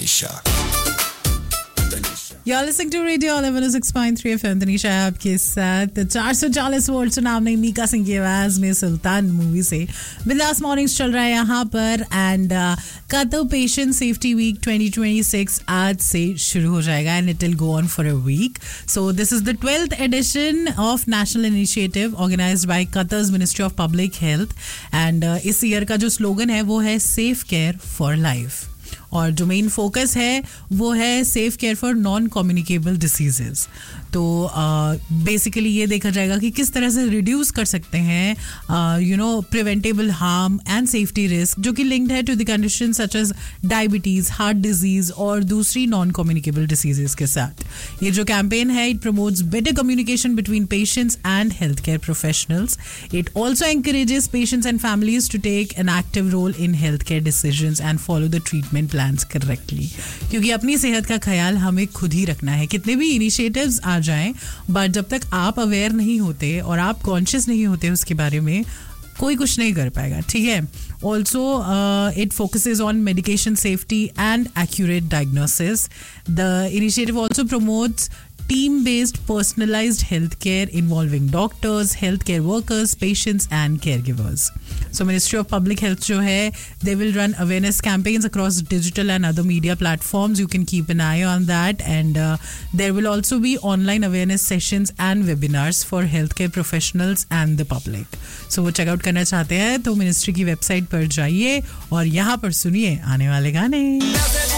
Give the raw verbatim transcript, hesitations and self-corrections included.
Tanisha. You're listening to Radio eleven oh six point three F M. Tanisha है आपके साथ. चार सौ चालीस वोल्ट सुनाम नहीं मीका सिंह की आवाज में सुल्तान मूवी से बिंदास मॉर्निंग्स चल रहा है यहाँ पर. And Qatar patient safety week twenty twenty-six आज से शुरू हो जाएगा and it will go on for a week. So this is the twelfth addition of national initiative organised by Qatar's ministry of public health. And इस year का जो slogan है वो है सेफ केयर फॉर लाइफ, और जो main focus है वो है safe care for non communicable diseases. तो बेसिकली uh, ये देखा जाएगा कि किस तरह से रिड्यूस कर सकते हैं you know preventable harm and safety risk जो कि लिंक्ड है to the condition such as diabetes, heart disease और दूसरी नॉन कम्युनिकेबल डिसीजेस के साथ. ये जो कैंपेन है it promotes better communication between patients and health care professionals. It also encourages patients and families to take an active role in health care decisions and follow the treatment plans correctly. क्योंकि अपनी सेहत का ख्याल हमें खुद ही रखना है. कितने भी इनिशिएटिव्स आ जाएं, बट जब तक आप अवेयर नहीं होते और आप कॉन्शियस नहीं होते उसके बारे में, कोई कुछ नहीं कर पाएगा. ठीक है. Also it focuses on medication safety and accurate diagnosis. The initiative also promotes team-based personalized healthcare involving doctors, healthcare workers, patients and caregivers. So Ministry of Public Health jo hai, they will run awareness campaigns across digital and other media platforms. You can keep an eye on that. And uh, there will also be online awareness sessions and webinars for healthcare professionals and the public. So वो check out करना चाहते हैं तो ministry की website पर जाइए और यहाँ पर सुनिए आने वाले गाने.